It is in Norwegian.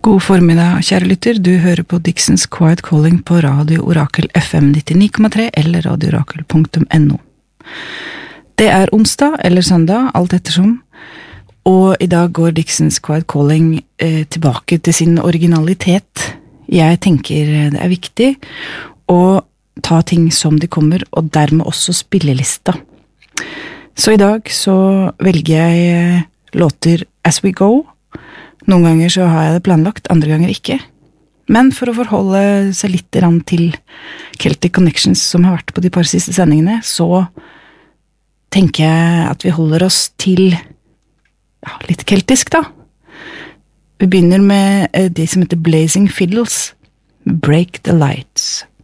God formiddag, kjære lytter. Du hører på Dixons Quiet Calling på Radio Orakel FM 99,3 eller radioorakel.no. Det er onsdag eller søndag, alt ettersom, og i dag går Dixons Quiet Calling tilbake til sin originalitet. Jeg tenker det er viktig å ta ting som de kommer, og dermed også spillelista. Så i dag så velger jeg låter as we go. Noen ganger så har jeg det planlagt, andre ganger ikke. Men for å forholde seg litt til Celtic Connections som har vært på de par siste sendingene, så tenker jeg at vi holder oss til litt keltisk da. Vi begynner med de som heter Blazing Fiddles, Break the Lights.